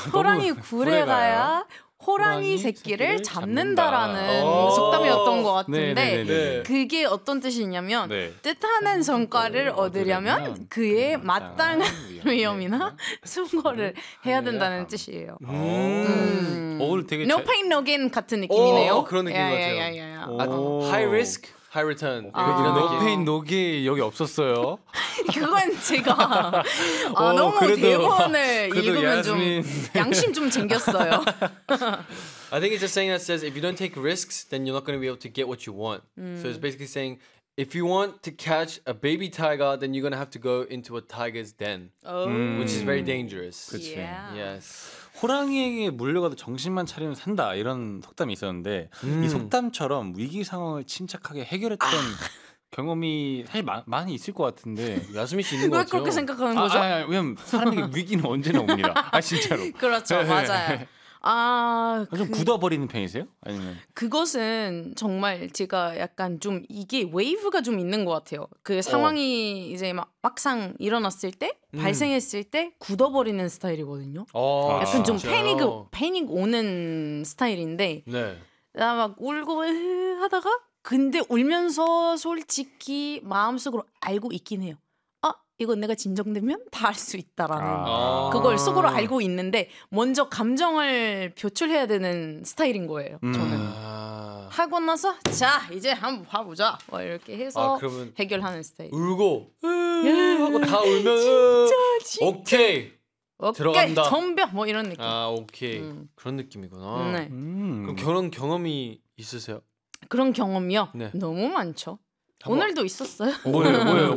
호랑이 굴에 가야 호랑이 새끼를 잡는다라는 속담이었던 것 같은데 네네네네. 그게 어떤 뜻이냐면 네. 뜻하는 성과를 얻으려면 그에 마땅한 위험이나 수고를 해야 된다는 뜻이에요. 오늘 되게 No pain, no gain 같은 느낌이네요. 그런 느낌 같아요. High risk, high return. 이런 No 느낌. pain, no gain 여기 없었어요. 그건 제가 너무 그래도- 대본을 그래도 읽으면 좀 야스민. 양심 좀 챙겼어요. I think it's a saying that says if you don't take risks, then you're not going to be able to get what you want. So it's basically saying if you want to catch a baby tiger, then you're going to have to go into a tiger's den, which is very dangerous. 그치. Yeah. Yes. 호랑이에게 물려가도 정신만 차리면 산다 이런 속담이 있었는데 이 속담처럼 위기 상황을 침착하게 해결했던 경험이 사실 많이 있을 것 같은데 야스민 씨 있는 것 왜 같아요. 그렇게 생각하는 거죠? 왜냐면 사람에게 위기는 언제나 옵니다. 진짜로. 그렇죠, 맞아요. 좀 굳어버리는 편이세요? 아니면 그것은 정말 제가 약간 좀 이게 웨이브가 좀 있는 것 같아요. 그 상황이 이제 막상 일어났을 때 발생했을 때 굳어버리는 스타일이거든요. 약간 좀 패닉 오는 스타일인데 네. 나 막 울고 하다가 근데 울면서 솔직히 마음속으로 알고 있긴 해요. 이건 내가 진정되면 다 할 수 있다라는 그걸 속으로 알고 있는데 먼저 감정을 표출해야 되는 스타일인 거예요. 저는 하고 나서 자 이제 한번 봐보자 뭐 이렇게 해서 그러면 해결하는 스타일. 울고 하고 다 울면 진짜. 오케이 들어간다. 덤벼 뭐 이런 느낌. 오케이 그런 느낌이구나. 네. 그럼 결혼 경험이 있으세요? 그런 경험이요? 네. 너무 많죠. 오늘도 있었어요. 뭐예요?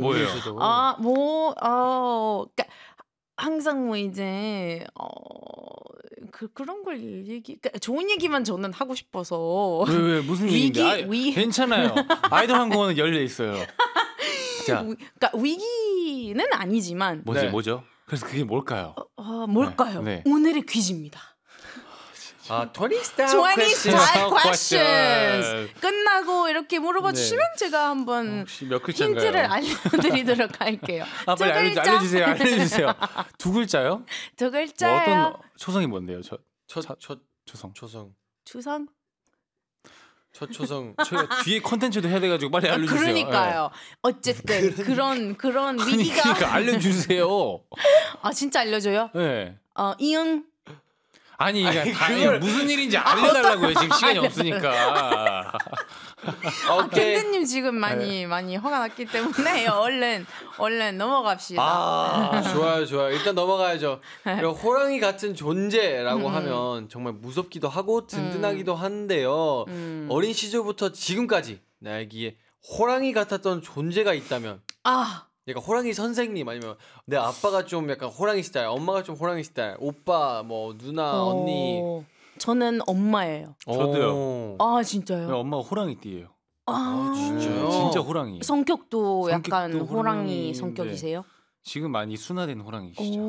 그러니까 항상 뭐 이제 그런 걸 그러니까 좋은 얘기만 저는 하고 싶어서. 왜 무슨 얘기인데? 괜찮아요. 아이돌 항공은 열려 있어요. 자, 그러니까 위기는 아니지만 뭐죠? 그래서 그게 뭘까요? 뭘까요? 네. 오늘의 퀴즈입니다. 20 style questions. 끝나고 이렇게 물어봐 주시면 제가 한번 혹시 몇 글자인가요? 힌트를 알려드리도록 할게요. 빨리 알려주세요. 두 글자요? 두 글자예요. 어떤 초성이 뭔데요? 초성. 추성? 첫 초성. 뒤에 컨텐츠도 해야 돼가지고 빨리 알려주세요. 그러니까요. 어쨌든 그런 위기가. 그러니까 알려주세요. 진짜 알려줘요? 네. 이응. 아니 무슨 일인지 알려달라고요. 지금 시간이 없으니까. 캔디님 지금 많이 화가 났기 때문에 얼른 넘어갑시다. 좋아요. 일단 넘어가야죠. 그리고 호랑이 같은 존재라고 하면 정말 무섭기도 하고 든든하기도 한데요. 어린 시절부터 지금까지 나에게 호랑이 같았던 존재가 있다면 약간 호랑이 선생님 아니면 내 아빠가 좀 약간 호랑이 스타일, 엄마가 좀 호랑이 스타일, 오빠, 뭐 누나, 언니. 저는 엄마예요. 저도요. 진짜요? 엄마가 호랑이띠예요. 진짜요? 진짜 호랑이. 성격도 약간 호랑이 성격이세요? 지금 많이 순화된 호랑이시죠.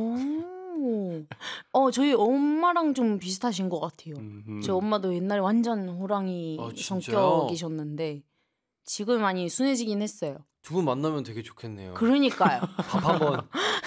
저희 엄마랑 좀 비슷하신 것 같아요. 제 엄마도 옛날에 완전 호랑이 성격이셨는데 지금 많이 순해지긴 했어요. 두 분 만나면 되게 좋겠네요. 그러니까요. 밥 한번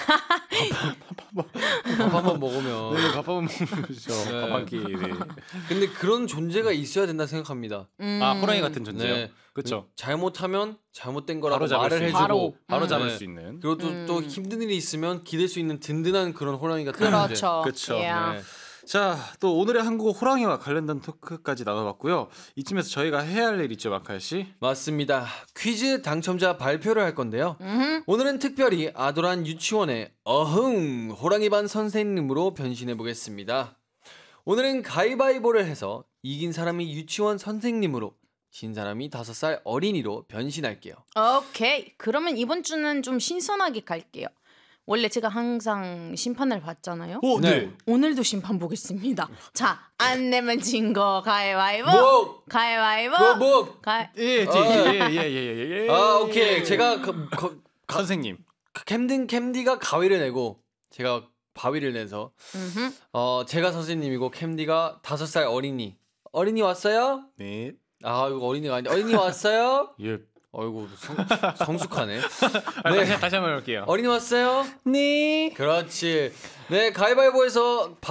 먹으면. 네, 밥 한번 먹으면 좋죠. 밥 한 끼. 네. 근데 그런 존재가 있어야 된다 생각합니다. 호랑이 같은 존재요. 네. 그렇죠. 잘못하면 잘못된 거라고 바로 말을 해주고 바로 잡을 수 있는. 그리고 또 힘든 일이 있으면 기댈 수 있는 든든한 그런 호랑이 같은 존재. 그렇죠. Yeah. 네. 자, 또 오늘의 한국어 호랑이와 관련된 토크까지 나눠봤고요. 이쯤에서 저희가 해야 할 일 있죠, 마카야 씨? 맞습니다. 퀴즈 당첨자 발표를 할 건데요. 오늘은 특별히 아도란 유치원의 호랑이 반 선생님으로 변신해 보겠습니다. 오늘은 가위바위보를 해서 이긴 사람이 유치원 선생님으로, 진 사람이 5살 어린이로 변신할게요. 오케이. 그러면 이번 주는 좀 신선하게 갈게요. 원래 제가 항상 심판을 받잖아요. 네. 오늘도 심판 보겠습니다. 자, 안 내면 진 거 가위바위보. 목! 가위바위보. 목! 예. 오케이. 제가 선생님. 캠디가 가위를 내고 제가 바위를 내서 제가 선생님이고 캠디가 5살 어린이 왔어요? 네. 이거 어린이가 아닌데 어린이 왔어요? 예. 어이구 성숙하네. 다시 한번 해볼게요. 어린이 왔어요? 네. 그렇지. 네, 가위바위보에서